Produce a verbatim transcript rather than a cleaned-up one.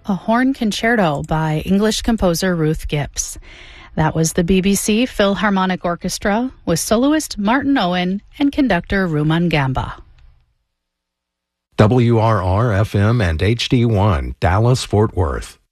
a horn concerto by English composer Ruth Gibbs. That was the B B C Philharmonic Orchestra with soloist Martin Owen and conductor Ruman Gamba. W R R F M and H D one, Dallas, Fort Worth.